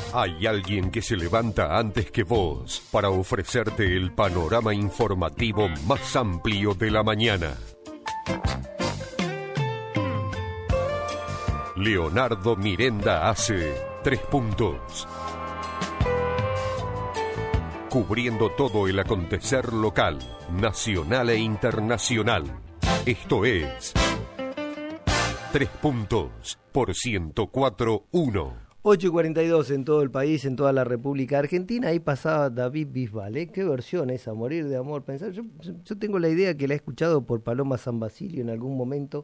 Hay alguien que se levanta antes que vos para ofrecerte el panorama informativo más amplio de la mañana. Leonardo Mirenda hace 3 puntos. Cubriendo todo el acontecer local, nacional e internacional. Esto es 3 puntos por 104.1. 8:42 en todo el país, en toda la República Argentina. Ahí pasaba David Bisbal, ¿eh? Qué versión esa, Morir de Amor. Pensar, yo tengo la idea que la he escuchado por Paloma San Basilio en algún momento,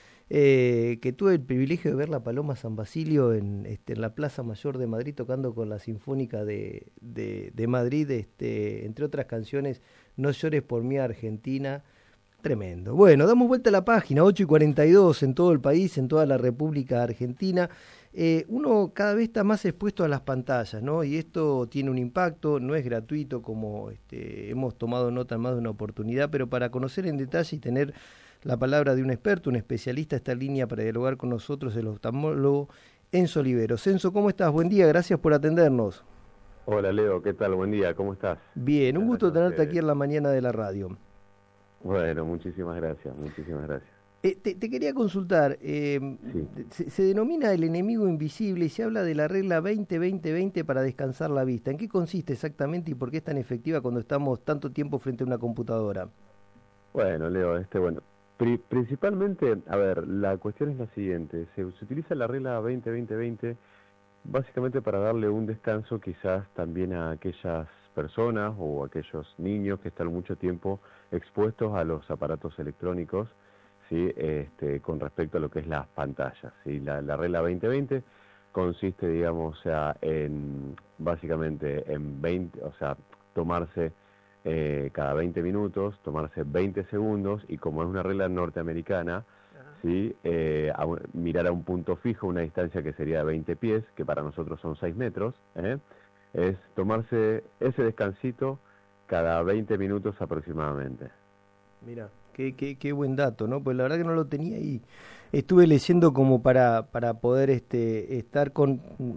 que tuve el privilegio de ver la Paloma San Basilio en la Plaza Mayor de Madrid tocando con la Sinfónica de Madrid, entre otras canciones, No llores por mí Argentina. Tremendo. Bueno, damos vuelta a la página, 8:42 en todo el país, en toda la República Argentina. Uno cada vez está más expuesto a las pantallas, ¿no? Y esto tiene un impacto, no es gratuito como hemos tomado nota en más de una oportunidad, pero para conocer en detalle y tener la palabra de un experto, un especialista, está en línea para dialogar con nosotros el oftalmólogo Enzo Oliveros. Enzo, ¿cómo estás? Buen día, gracias por atendernos. Hola Leo, ¿qué tal? Buen día, ¿cómo estás? Bien, un gusto tenerte aquí en la mañana de la radio. Bueno, muchísimas gracias, muchísimas gracias. Te quería consultar, Sí. se denomina el enemigo invisible y se habla de la regla 20-20-20 para descansar la vista. ¿En qué consiste exactamente y por qué es tan efectiva cuando estamos tanto tiempo frente a una computadora? Bueno, Leo, principalmente, a ver, la cuestión es la siguiente, se utiliza la regla 20-20-20 básicamente para darle un descanso quizás también a aquellas personas o aquellos niños que están mucho tiempo expuestos a los aparatos electrónicos, ¿sí? Con respecto a lo que es las pantallas, ¿sí? La regla 20-20 consiste, digamos, o sea, básicamente en 20, o sea, tomarse cada 20 minutos, tomarse 20 segundos y como es una regla norteamericana, ¿sí? Mirar a un punto fijo, una distancia que sería de 20 pies, que para nosotros son 6 metros, es tomarse ese descansito cada 20 minutos aproximadamente. Mira, qué buen dato, ¿no? Pues la verdad que no lo tenía y estuve leyendo como para poder estar con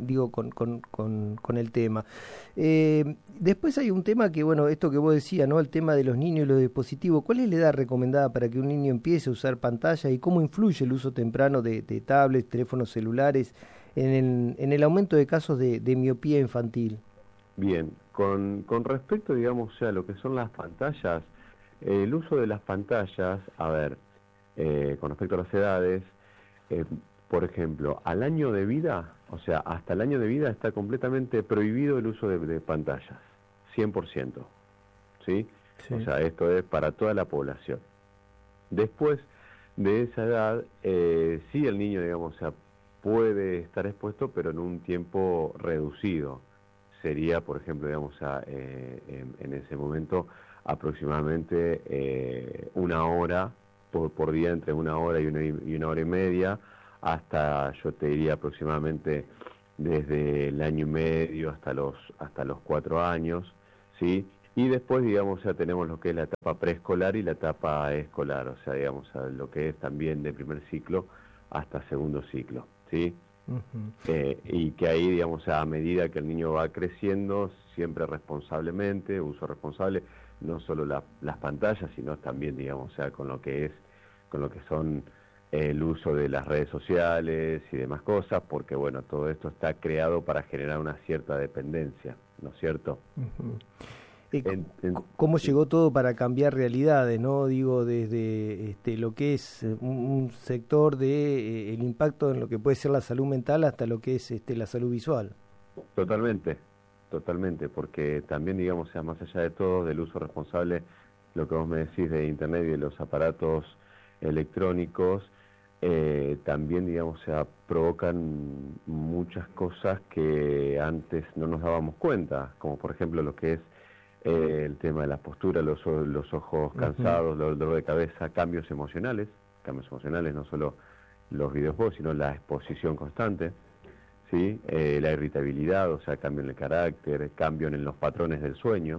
el tema. Después hay un tema que, bueno, esto que vos decías, ¿no? El tema de los niños y los dispositivos. ¿Cuál es la edad recomendada para que un niño empiece a usar pantalla y cómo influye el uso temprano de tablets, teléfonos celulares en el aumento de casos de miopía infantil? Bien, con respecto, digamos, a lo que son las pantallas, el uso de las pantallas, a ver, con respecto a las edades, por ejemplo, al año de vida, o sea, hasta el año de vida está completamente prohibido el uso de pantallas, 100%, ¿sí? Sí. O sea, esto es para toda la población. Después de esa edad, sí el niño, digamos, o sea, puede estar expuesto, pero en un tiempo reducido. Sería, por ejemplo, digamos, en ese momento aproximadamente 1 hora por día, entre 1 hora y 1 hora y media, hasta, yo te diría aproximadamente desde el año y medio hasta los 4 años, ¿sí? Y después, digamos, ya tenemos lo que es la etapa preescolar y la etapa escolar, o sea, digamos, lo que es también de primer ciclo hasta segundo ciclo, ¿sí? Uh-huh. Y que ahí, digamos, a medida que el niño va creciendo, siempre responsablemente, uso responsable, no solo las pantallas, sino también, digamos, o sea, con lo que son el uso de las redes sociales y demás cosas, porque, bueno, todo esto está creado para generar una cierta dependencia, ¿no es cierto? Uh-huh. ¿Cómo llegó todo para cambiar realidades, no? Digo, desde lo que es un sector de el impacto en lo que puede ser la salud mental hasta lo que es la salud visual. Totalmente, porque también, digamos, sea, más allá de todo, del uso responsable, lo que vos me decís de Internet y de los aparatos electrónicos, también, digamos, provocan muchas cosas que antes no nos dábamos cuenta, como por ejemplo lo que es el tema de la postura, los ojos cansados, uh-huh. Dolor de cabeza, cambios emocionales, no solo los videojuegos, sino la exposición constante, ¿sí? La irritabilidad, o sea, cambio en el carácter, cambio en los patrones del sueño.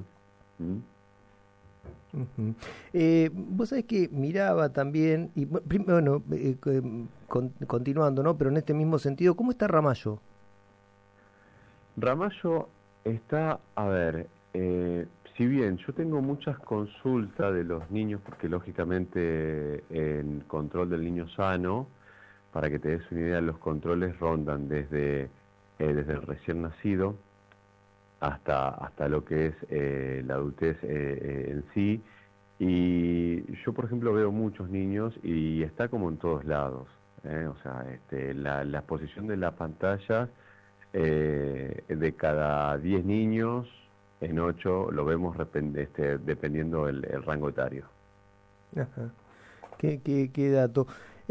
Uh-huh. Vos sabés que miraba también, y bueno, continuando, ¿no? Pero en este mismo sentido, ¿cómo está Ramallo? Ramallo está, a ver, si bien yo tengo muchas consultas de los niños, porque lógicamente en control del niño sano, para que te des una idea, los controles rondan desde el recién nacido hasta lo que es la adultez en sí. Y yo, por ejemplo, veo muchos niños y está como en todos lados. O sea, la exposición de la pantalla, de cada 10 niños, en 8 lo vemos dependiendo el rango etario. Ajá. Qué dato.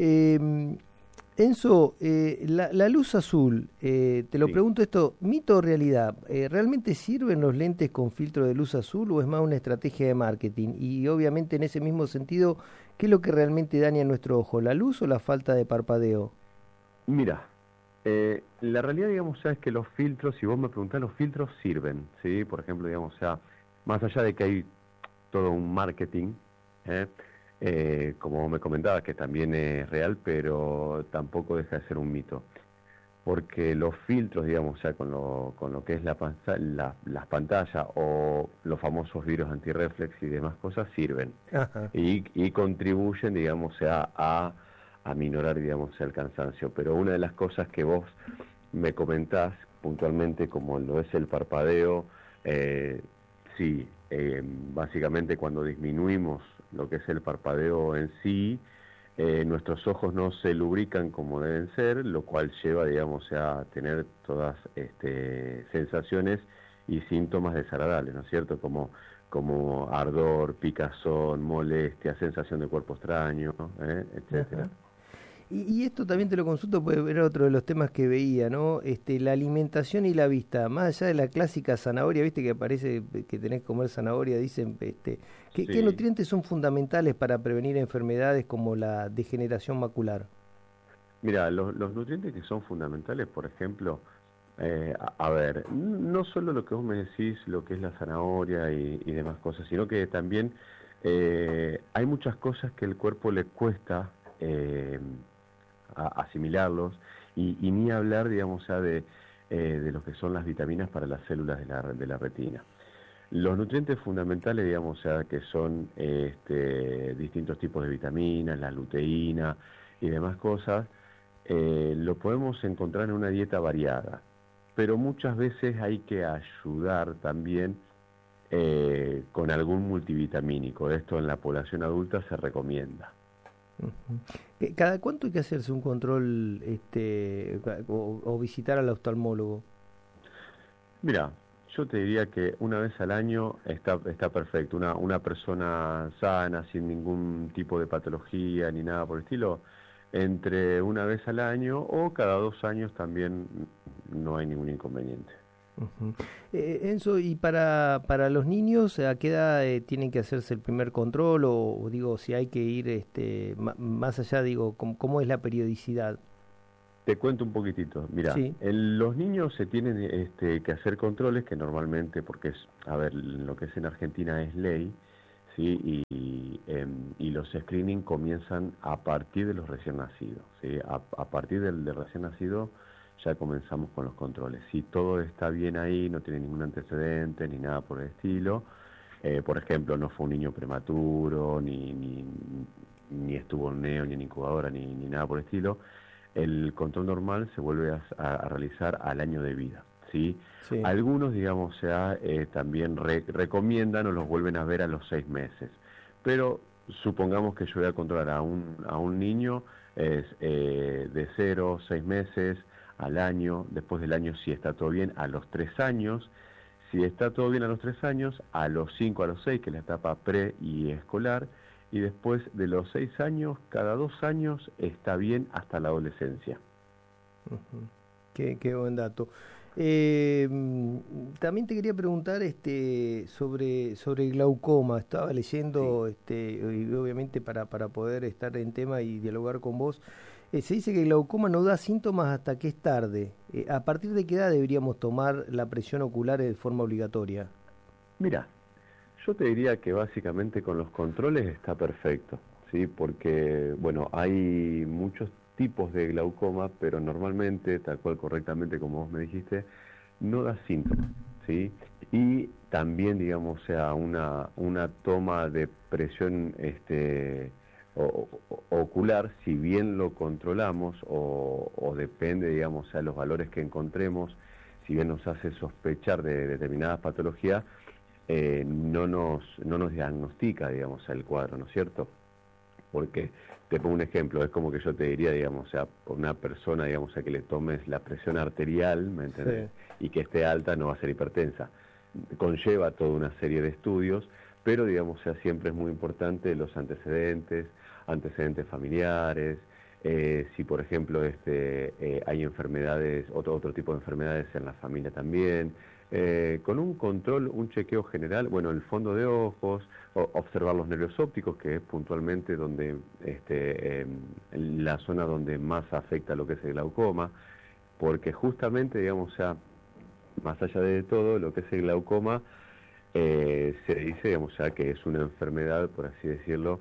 Enzo, la luz azul, te lo Sí. pregunto esto, ¿mito o realidad? ¿Realmente sirven los lentes con filtro de luz azul o es más una estrategia de marketing? Y obviamente en ese mismo sentido, ¿qué es lo que realmente daña nuestro ojo, la luz o la falta de parpadeo? Mira, la realidad, digamos, es que los filtros, si vos me preguntás, los filtros sirven, ¿sí? Por ejemplo, digamos, o sea, más allá de que hay todo un marketing, ¿eh? Como me comentabas, que también es real, pero tampoco deja de ser un mito. Porque los filtros, digamos, o sea, con lo que es las pantallas o los famosos vidrios antirreflex y demás cosas, sirven. Ajá. Y contribuyen, digamos, o sea, a minorar, digamos, el cansancio. Pero una de las cosas que vos me comentás puntualmente, como lo es el parpadeo, sí, básicamente cuando disminuimos lo que es el parpadeo en sí, nuestros ojos no se lubrican como deben ser, lo cual lleva, digamos, a tener todas sensaciones y síntomas desagradables, ¿no es cierto? Como ardor, picazón, molestia, sensación de cuerpo extraño, etcétera. Ajá. Y esto también te lo consulto porque era otro de los temas que veía, ¿no? La alimentación y la vista, más allá de la clásica zanahoria, viste que parece que tenés que comer zanahoria, dicen, ¿qué Sí. nutrientes son fundamentales para prevenir enfermedades como la degeneración macular? Mira, los nutrientes que son fundamentales, por ejemplo, a ver, no solo lo que vos me decís, lo que es la zanahoria y demás cosas, sino que también hay muchas cosas que el cuerpo le cuesta asimilarlos y ni hablar, digamos, ya de lo que son las vitaminas para las células de la retina. Los nutrientes fundamentales, digamos, o sea, que son distintos tipos de vitaminas, la luteína y demás cosas, lo podemos encontrar en una dieta variada, pero muchas veces hay que ayudar también con algún multivitamínico. Esto en la población adulta se recomienda. Ujú. ¿Cada cuánto hay que hacerse un control o visitar al oftalmólogo? Mira, yo te diría que una vez al año está perfecto. Una persona sana, sin ningún tipo de patología ni nada por el estilo, entre una vez al año o cada 2 años también no hay ningún inconveniente. Ujú. Enzo, ¿y para los niños a qué edad tienen que hacerse el primer control o digo, si hay que ir más allá, digo, ¿cómo es la periodicidad? Te cuento un poquitito. Mira, Sí, en los niños se tienen que hacer controles que normalmente, porque a ver, lo que es en Argentina es ley, ¿sí? Y los screening comienzan a partir de los recién nacidos, ¿sí? A partir del recién nacido ya comenzamos con los controles. Si todo está bien ahí, no tiene ningún antecedente ni nada por el estilo, por ejemplo, no fue un niño prematuro, ni estuvo en neo, ni en incubadora, ni nada por el estilo, el control normal se vuelve a realizar al año de vida, ¿sí? sí. Algunos, digamos, también recomiendan o los vuelven a ver a los 6 meses. Pero supongamos que yo voy a controlar a un niño de 0, 6 meses al año, después del año si está todo bien, a los 3 años, si está todo bien a los 3 años, a los 5, a los 6, que es la etapa pre y escolar, y después de los 6 años, cada 2 años está bien hasta la adolescencia. Ujú. Qué buen dato. También te quería preguntar sobre glaucoma. Estaba Sí. leyendo, y obviamente para poder estar en tema y dialogar con vos, se dice que el glaucoma no da síntomas hasta que es tarde. ¿A partir de qué edad deberíamos tomar la presión ocular de forma obligatoria? Mira, yo te diría que básicamente con los controles está perfecto, ¿sí? Porque, bueno, hay muchos tipos de glaucoma, pero normalmente, tal cual correctamente como vos me dijiste, no da síntomas, ¿sí? Y también, digamos, o sea, una toma de presión ocular, si bien lo controlamos o depende, digamos, o sea, los valores que encontremos, si bien nos hace sospechar de determinadas patologías, no nos diagnostica, digamos, el cuadro, ¿no es cierto? Porque, te pongo un ejemplo, es como que yo te diría, digamos, o sea, por una persona, digamos, a que le tomes la presión arterial, ¿me entiendes? Sí. Y que esté alta no va a ser hipertensa. Conlleva toda una serie de estudios, pero, digamos, o sea, siempre es muy importante los antecedentes familiares, si por ejemplo hay enfermedades, otro tipo de enfermedades en la familia también, con un control, un chequeo general, bueno, el fondo de ojos, observar los nervios ópticos, que es puntualmente donde la zona donde más afecta lo que es el glaucoma, porque justamente, digamos, o sea, más allá de todo, lo que es el glaucoma, se dice, digamos, ya que es una enfermedad, por así decirlo,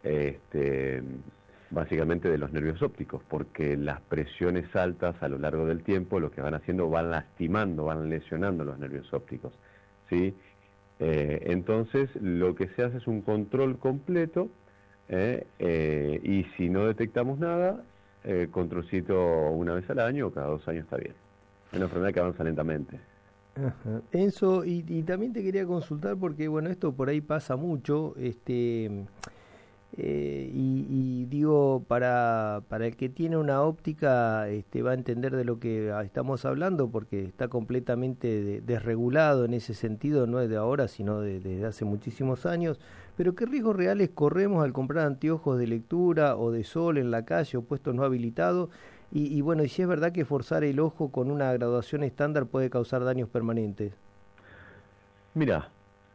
básicamente de los nervios ópticos, porque las presiones altas a lo largo del tiempo lo que van haciendo, van lastimando, van lesionando los nervios ópticos, ¿sí? Entonces, lo que se hace es un control completo, y si no detectamos nada, controlcito una vez al año o cada 2 años está bien. Es una enfermedad que avanza lentamente. Ajá. Enzo, y también te quería consultar porque, bueno, esto por ahí pasa mucho, y digo, para el que tiene una óptica va a entender de lo que estamos hablando porque está completamente desregulado en ese sentido, no es de ahora, sino desde hace muchísimos años. Pero ¿qué riesgos reales corremos al comprar anteojos de lectura o de sol en la calle o puestos no habilitados? Y bueno, y si es verdad que forzar el ojo con una graduación estándar puede causar daños permanentes. Mira,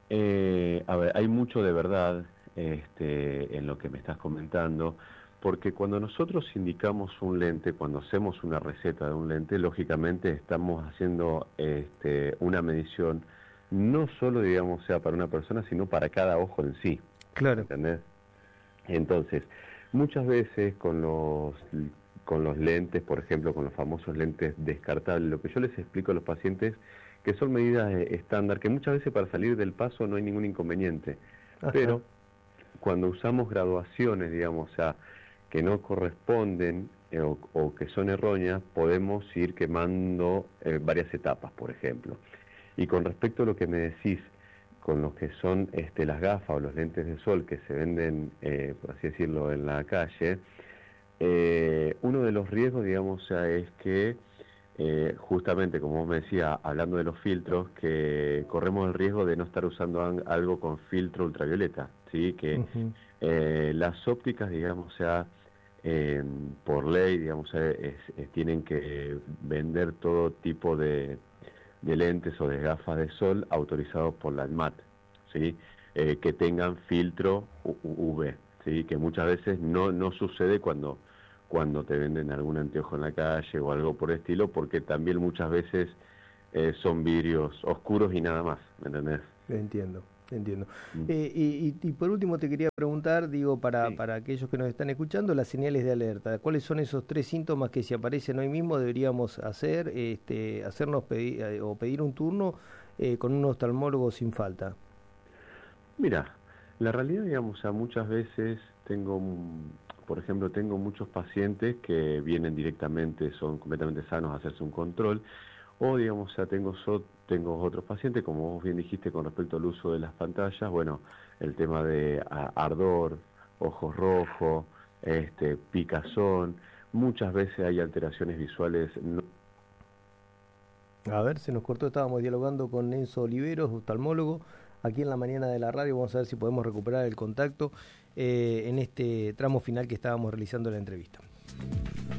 a ver, hay mucho de verdad en lo que me estás comentando, porque cuando nosotros indicamos un lente, cuando hacemos una receta de un lente, lógicamente estamos haciendo una medición, no solo, digamos, sea para una persona, sino para cada ojo en sí. Claro. ¿Entendés? Entonces, muchas veces con los lentes, por ejemplo, con los famosos lentes descartables, lo que yo les explico a los pacientes, que son medidas estándar, que muchas veces para salir del paso no hay ningún inconveniente. Ajá. Pero cuando usamos graduaciones, digamos, o sea, que no corresponden o que son erróneas, podemos ir quemando varias etapas, por ejemplo. Y con respecto a lo que me decís, con lo que son las gafas o los lentes de sol que se venden, por así decirlo, en la calle, uno de los riesgos, digamos, o sea, es que justamente, como vos me decías, hablando de los filtros, que corremos el riesgo de no estar usando algo con filtro ultravioleta, ¿sí? Que las ópticas, digamos, o sea, por ley, digamos, tienen que vender todo tipo de lentes o de gafas de sol autorizados por la ANMAT, ¿sí? Que tengan filtro UV, ¿sí? Que muchas veces no sucede cuando te venden algún anteojo en la calle o algo por el estilo, porque también muchas veces son vidrios oscuros y nada más, ¿me entendés? Entiendo. Y por último te quería preguntar, digo, para aquellos que nos están escuchando, las señales de alerta. ¿Cuáles son esos 3 síntomas que si aparecen hoy mismo deberíamos hacer, hacernos pedir un turno con un oftalmólogo sin falta? Mira, la realidad, digamos, muchas veces por ejemplo, tengo muchos pacientes que vienen directamente, son completamente sanos a hacerse un control, o digamos, tengo otros pacientes, como vos bien dijiste con respecto al uso de las pantallas, bueno, el tema de ardor, ojos rojos, picazón, muchas veces hay alteraciones visuales. A ver, se nos cortó, estábamos dialogando con Enzo Oliveros, oftalmólogo, aquí en la mañana de la radio. Vamos a ver si podemos recuperar el contacto en este tramo final que estábamos realizando la entrevista.